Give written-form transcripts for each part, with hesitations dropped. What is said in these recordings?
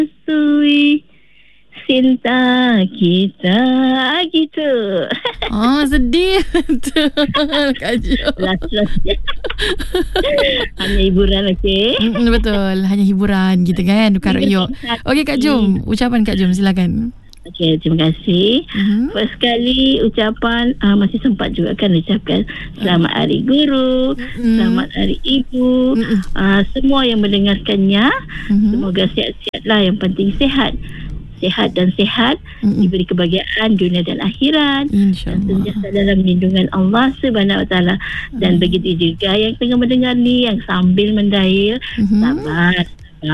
Sui cinta kita gitu. Sedih betul Kak Jo. Last. Hanya hiburan, okey. Betul, hanya hiburan gitu kan, tukar rayuk. Okey Kak Jom, ucapan Kak Jom silakan. Okey, terima kasih. First kali ucapan masih sempat juga kan ucapkan selamat hari guru, selamat hari ibu. Semua yang mendengarkannya, semoga sihat-sihatlah, yang penting sihat dan sehat, diberi kebahagiaan dunia dan akhirat, dan sentiasa dalam lindungan Allah Subhanahu Wa Taala. Dan begitu juga yang tengah mendengar ni, yang sambil mendail, sabar.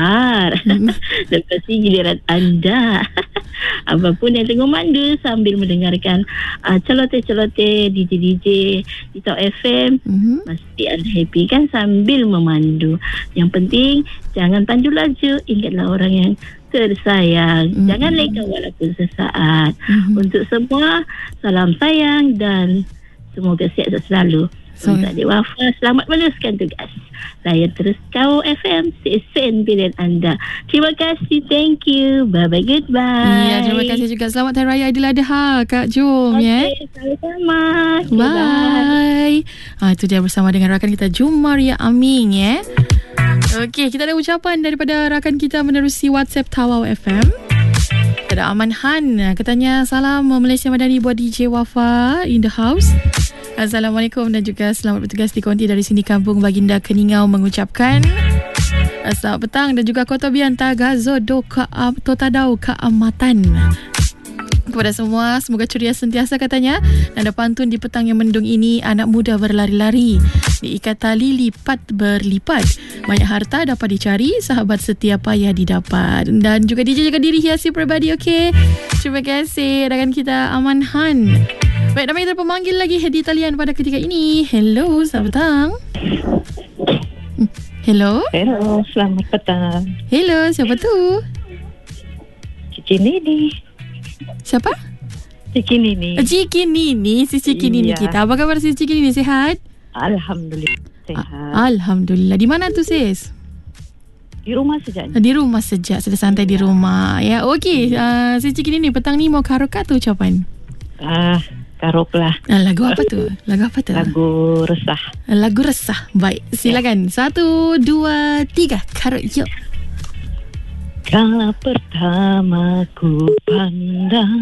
Lepas ni giliran anda. Apapun yang tengah mandu sambil mendengarkan celoteh-celoteh DJ di Top FM, mesti anda happy kan sambil memandu. Yang penting jangan pandu laju, ingatlah orang yang tersayang. Jangan leka walaupun sesaat. Untuk semua, salam sayang dan semoga sihat selalu. Untuk adik Wafa, selamat meneruskan tugas. Saya terus kau FM, sesen pilihan anda. Terima kasih, thank you. Bye-bye, goodbye. Ya, terima kasih juga. Selamat Hari Raya Aidiladha Kak Jom. Sama-sama. Bye. Itu dia bersama dengan rakan kita Jumaria Aming ya. Okey, kita ada ucapan daripada rakan kita menerusi WhatsApp Tawau FM. Ada Aman Han, katanya salam Malaysia Madani buat DJ Wafa in the house. Assalamualaikum dan juga selamat bertugas di konti dari sini Kampung Baginda Keningau mengucapkan selamat petang dan juga Kotobian Tagazo do Totadau Keamatan. Kepada semua, semoga ceria sentiasa katanya. Nada pantun di petang yang mendung ini, anak muda berlari-lari, diikat tali lipat berlipat. Banyak harta dapat dicari, sahabat setia payah didapat. Dan juga DJ jaga diri, hiasi pribadi, okey. Terima kasih rakan kita Aman Han. Baik, nama kita pemanggil lagi di talian pada ketika ini. Hello, selamat petang. Hello, selamat petang. Hello, siapa tu? Ciki Nini. Siapa? Ciki Nini. Ciki Nini, si Ciki Nini kita. Apa kabar si Ciki Nini? Sihat? Alhamdulillah sehat. Alhamdulillah. Di mana tu sis? Di rumah sejak. Di rumah sejak, sudah santai di rumah. Ya, okey. Si Ciki Nini petang ni mau karaoke atau ucapan? Karaoke lah. Lagu apa tu? Lagu apa tu? Lagu resah. Lagu resah. Baik, silakan. 1, 2, 3. Karaoke. Kala pertama ku pandang